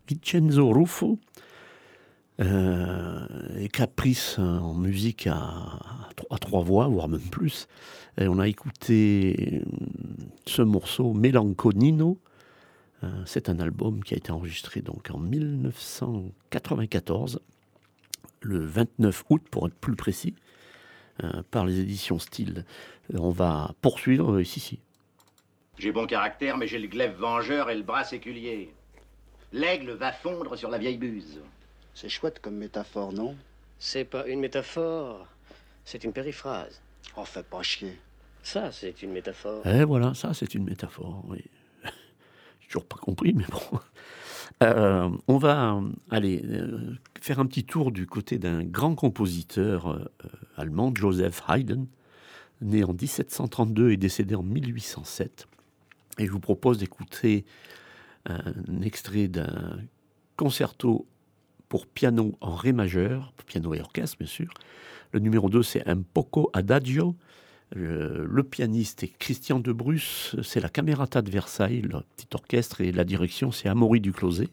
Vincenzo Ruffo, et caprice en musique à trois voix, voire même plus. Et on a écouté ce morceau Melanconino. C'est un album qui a été enregistré donc en 1994, le 29 août pour être plus précis, par les éditions Style. On va poursuivre ici. J'ai bon caractère, mais j'ai le glaive vengeur et le bras séculier. L'aigle va fondre sur la vieille buse. C'est chouette comme métaphore, non? C'est pas une métaphore, c'est une périphrase. Oh, fais pas chier. Ça, c'est une métaphore. Et voilà, ça c'est une métaphore, oui. J'ai toujours pas compris, mais bon. On va aller faire un petit tour du côté d'un grand compositeur allemand, Joseph Haydn, né en 1732 et décédé en 1807. Et je vous propose d'écouter un extrait d'un concerto pour piano en ré majeur, pour piano et orchestre bien sûr. Le numéro 2, c'est Un poco adagio. Le pianiste est Christian de Bruce, c'est la Camerata de Versailles, le petit orchestre, et la direction, c'est Amaury Duclosel.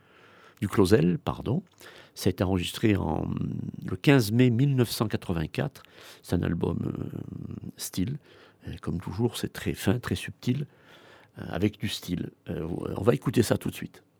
Ça a été enregistré le 15 mai 1984. C'est un album style. Comme toujours, c'est très fin, très subtil, avec du style. On va écouter ça tout de suite.